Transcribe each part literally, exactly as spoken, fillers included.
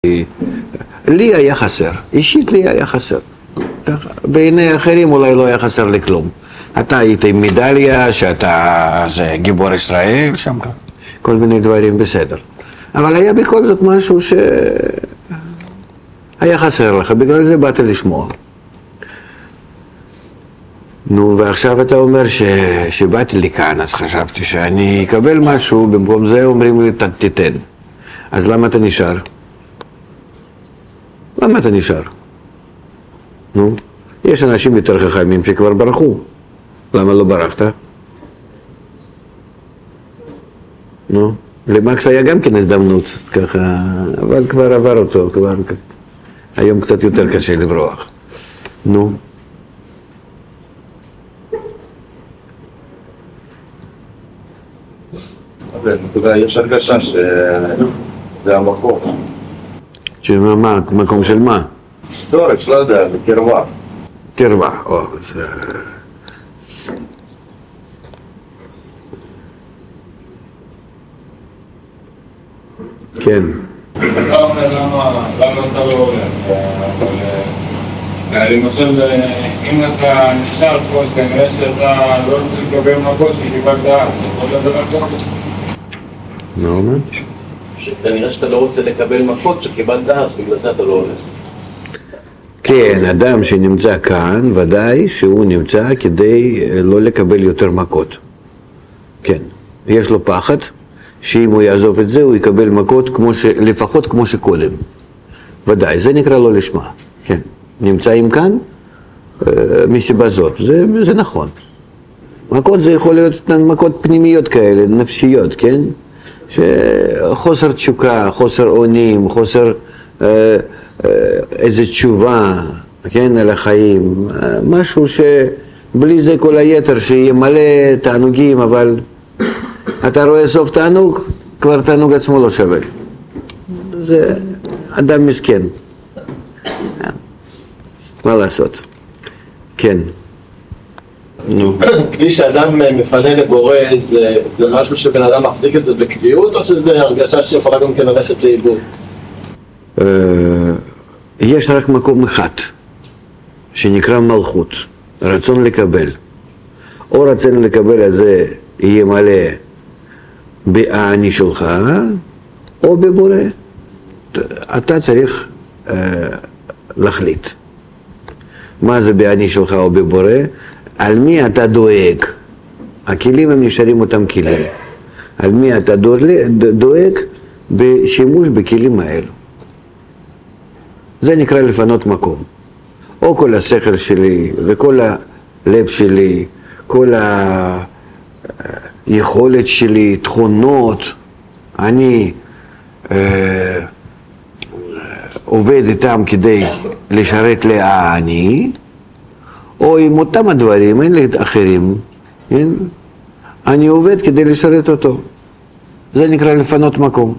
לי היה חסר, אישית לי היה חסר. בעיני אחרים אולי לא היה חסר לכלום. אתה היית עם מדליה, שאתה זה גיבור ישראל, שם כל מיני דברים בסדר. אבל היה בכל זאת משהו שהיה חסר לך, בגלל זה באת לשמוע. נו, ועכשיו אתה אומר ש... שבאתי לכאן, אז חשבתי שאני אקבל משהו, במקום זה אומרים לי, תתן. אז למה אתה נשאר? למה אתה נשאר? נו, יש אנשים יותר חכמים שכבר ברחו. למה לא ברחת? נו, למקס היה גם כן הזדמנות, ככה, אבל כבר עבר אותו, כבר היום קצת יותר קשה לברוח. נו. יש הרגשה שזה המקום. שמה, מקום של מה? שורש, לא יודע, קרבה. קרבה, או, זה... כן. אתה אומר למה אתה לא הולך, למשל, אם אתה נשאר פה, כנראה שאתה לא רוצה לקבל מקום שקיבלת אז, אתה יכול לדבר ככה? נו, שכנראה שאתה לא רוצה לקבל מכות שקיבלת אז, בגלל זה אתה לא הולך. כן, אדם שנמצא כאן, ודאי שהוא נמצא כדי לא לקבל יותר מכות. כן, יש לו פחד שאם הוא יעזוב את זה, הוא יקבל מכות כמו ש... לפחות כמו שקודם. ודאי, זה נקרא לא לשמה. כן, נמצאים כאן מסיבה זאת, זה, זה נכון. מכות זה יכול להיות מכות פנימיות כאלה, נפשיות, כן? שחוסר תשוקה, חוסר אונים, חוסר אה, אה, איזו תשובה, כן, על החיים, משהו שבלי זה כל היתר שיהיה מלא תענוגים, אבל אתה רואה סוף תענוג, כבר תענוג עצמו לא שווה. זה אדם מסכן. מה לעשות? כן. נו. כלי שאדם מפנה לבורא, זה, זה משהו שבן אדם מחזיק את זה בקביעות, או שזה הרגשה שיכולה גם כן ללכת לאיבוד? יש רק מקום אחד, שנקרא מלכות, רצון לקבל. או רצון לקבל הזה יהיה מלא באני שלך, או בבורא. אתה צריך להחליט. מה זה באני שלך או בבורא? על מי אתה דואג? הכלים הם נשארים אותם כלים. על מי אתה דואג בשימוש בכלים האלו. זה נקרא לפנות מקום. או כל השכל שלי וכל הלב שלי, כל היכולת שלי, תכונות, אני אה, עובד איתם כדי לשרת לאני, או עם אותם הדברים, אין לי אחרים, כן? אני עובד כדי לשרת אותו. זה נקרא לפנות מקום.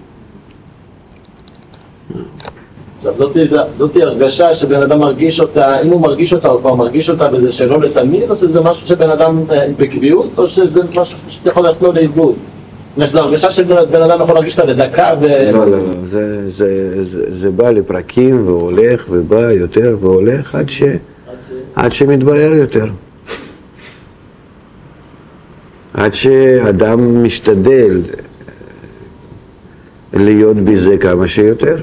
עכשיו, זאת, זאת הרגשה שבן אדם מרגיש אותה, אם הוא מרגיש אותה, הוא כבר מרגיש אותה בזה שלא לתמיד, או שזה משהו שבן אדם בקביעות, או שזה משהו שיכול ללכת לו לאיבוד? זו הרגשה שבן אדם יכול להרגיש אותה לדקה ו... לא, לא, לא, זה, זה, זה, זה בא לפרקים והולך ובא יותר והולך עד ש... עד שמתבהר יותר. עד שאדם משתדל להיות בזה כמה שיותר.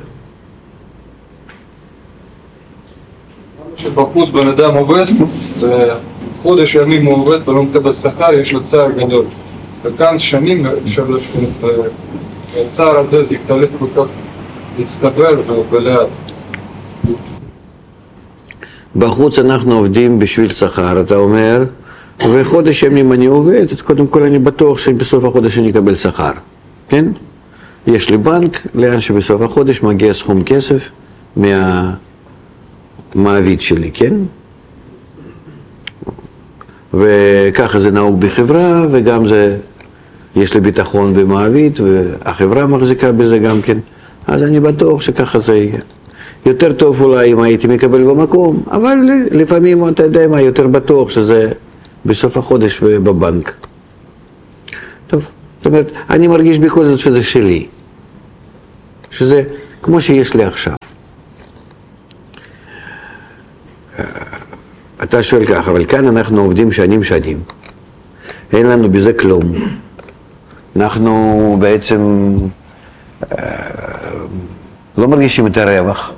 שבחוץ בן אדם עובד, וחודש ימים הוא עובד ולא מקבל שכר, יש לו צער גדול. וכאן שנים אפשר לשכון, והצער הזה זה יתעלק כל כך להצטבר ולאט. בחוץ אנחנו עובדים בשביל שכר, אתה אומר, וחודש ימים אני עובד, אז קודם כל אני בטוח שבסוף החודש אני אקבל שכר, כן? יש לי בנק, לאן שבסוף החודש מגיע סכום כסף מהמעביד שלי, כן? וככה זה נהוג בחברה, וגם זה, יש לי ביטחון במעביד, והחברה מחזיקה בזה גם כן, אז אני בטוח שככה זה יהיה. יותר טוב אולי אם הייתי מקבל במקום, אבל לפעמים אתה יודע מה, יותר בטוח שזה בסוף החודש ובבנק. טוב, זאת אומרת, אני מרגיש בכל זאת שזה שלי. שזה כמו שיש לי עכשיו. אתה שואל כך, אבל כאן אנחנו עובדים שנים שנים, אין לנו בזה כלום. אנחנו בעצם לא מרגישים את הרווח,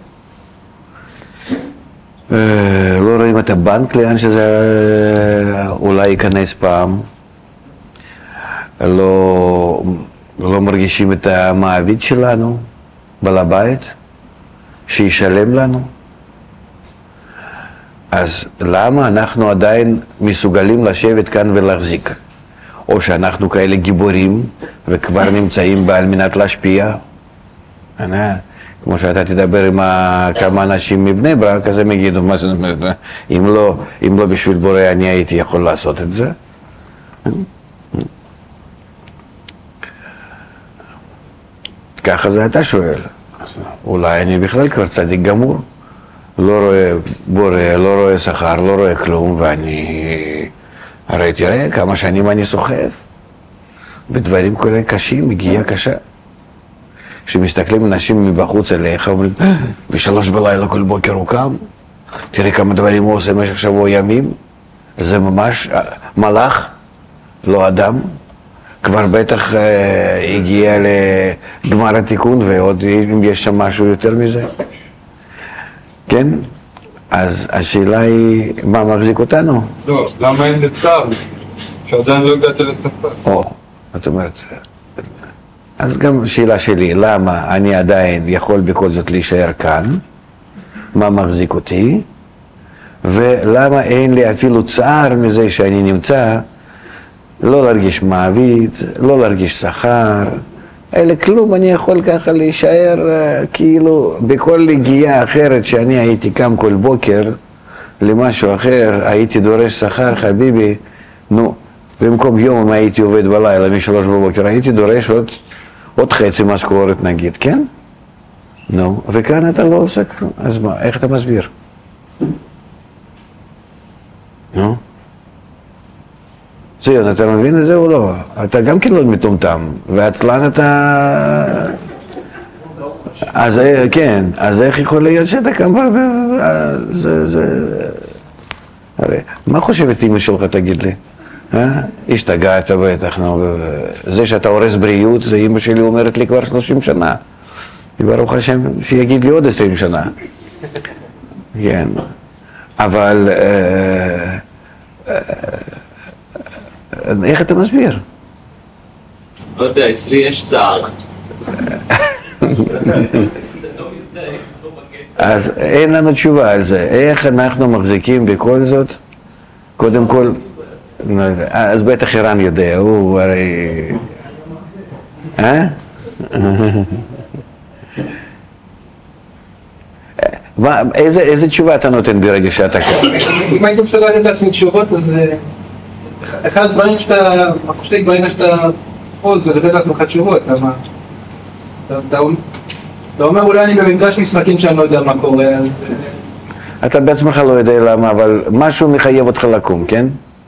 לא רואים את הבנק לאן שזה אולי ייכנס פעם, לא, לא מרגישים את המעביד שלנו, בעל הבית, שישלם לנו. אז למה אנחנו עדיין מסוגלים לשבת כאן ולהחזיק? או שאנחנו כאלה גיבורים וכבר נמצאים בה על מנת להשפיע? כמו שאתה תדבר עם כמה אנשים מבני ברק, אז הם יגידו, מה זאת אומרת, אם לא, אם לא בשביל בורא אני הייתי יכול לעשות את זה? ככה זה אתה שואל. אולי אני בכלל כבר צדיק גמור. לא רואה בורא, לא רואה שכר, לא רואה כלום, ואני... הרי תראה כמה שנים אני סוחף בדברים כאלה קשים, מגיעה קשה. כשמסתכלים אנשים מבחוץ אליך, אומרים, בשלוש בלילה כל בוקר הוא קם, תראה כמה דברים הוא עושה במשך שבוע ימים, זה ממש מלאך, לא אדם, כבר בטח אה, הגיע לגמר התיקון, ועוד אם יש שם משהו יותר מזה. כן? אז השאלה היא, מה מחזיק אותנו? לא, למה אין לצער? שעדיין לא הגעת לשפה. או, זאת אומרת, אז גם שאלה שלי, למה אני עדיין יכול בכל זאת להישאר כאן? מה מחזיק אותי? ולמה אין לי אפילו צער מזה שאני נמצא, לא להרגיש מעביד, לא להרגיש שכר, אלא כלום, אני יכול ככה להישאר כאילו בכל הגיעה אחרת שאני הייתי קם כל בוקר למשהו אחר, הייתי דורש שכר, חביבי, נו, במקום יום אם הייתי עובד בלילה משלוש בבוקר, הייתי דורש עוד, עוד חצי משכורת נגיד, כן? נו, וכאן אתה לא עושה כלום, אז מה, איך אתה מסביר? נו? ציון, אתה מבין את זה או לא? אתה גם כן לא מטומטם, ועצלן אתה... אז כן, אז איך יכול להיות שאתה קם... זה... זה... הרי, מה חושבת אמא שלך, תגיד לי? אה? השתגעת בטח, נו... זה שאתה הורס בריאות, זה אמא שלי אומרת לי כבר שלושים שנה. ברוך השם, שיגיד לי עוד עשרים שנה. כן. אבל... איך אתה מסביר? לא יודע, אצלי יש צער. אז אין לנו תשובה על זה. איך אנחנו מחזיקים בכל זאת? קודם כל, אז בטח אירן יודע, הוא הרי... אה? איזה תשובה אתה נותן ברגע שאתה כאן? אם הייתי מסוגל לתת לעצמי תשובות, אז... אחד הדברים שאתה מפשטק ברגע שאתה עוד, זה לתת לעצמך תשובות, למה? אתה אומר אולי אני במפגש משחקים שאני לא יודע מה קורה, אז... אתה בעצמך לא יודע למה, אבל משהו מחייב אותך לקום, כן?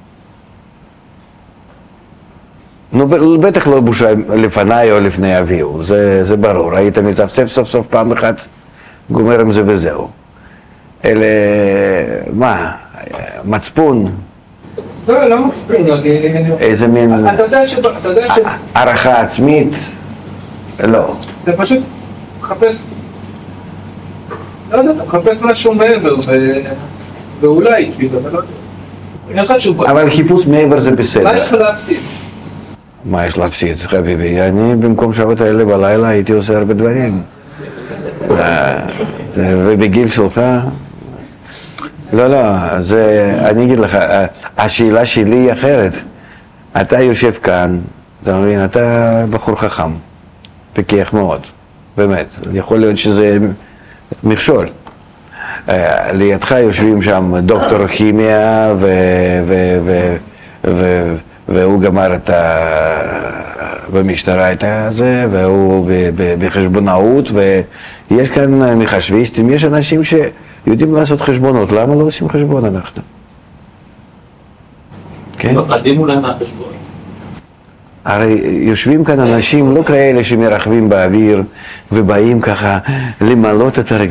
נו, בטח לא בושה לפניי או לפני אביהו, זה ברור. היית מצפצף סוף סוף פעם אחת, גומר עם זה וזהו. אלה... מה? מצפון? לא, לא מצפון, איזה מין... אתה יודע ש... אתה יודע ש... הערכה עצמית? לא. אתה פשוט מחפש... לא יודע, אתה מחפש משהו מעבר, ואולי, כאילו, אבל לא יודע. אין לך תשובה. אבל חיפוש מעבר זה בסדר. מה יש לך להפסיד? מה יש להפסיד, חביבי? אני במקום שעות האלה בלילה הייתי עושה הרבה דברים. ובגיל שלך... לא, לא, זה, אני אגיד לך, השאלה שלי היא אחרת. אתה יושב כאן, אתה מבין, אתה בחור חכם, פיקח מאוד, באמת. יכול להיות שזה מכשול. לידך יושבים שם דוקטור כימיה, ו, ו, ו, ו, והוא גמר את ה... במשטרה את זה, והוא בחשבונאות, ויש כאן מחשביסטים, יש אנשים ש... יודעים לעשות חשבונות, למה לא עושים חשבון אנחנו? כן? מפחדים אולי מהחשבון? הרי יושבים כאן אנשים לא כאלה שמרחבים באוויר ובאים ככה למלות את הרגשות.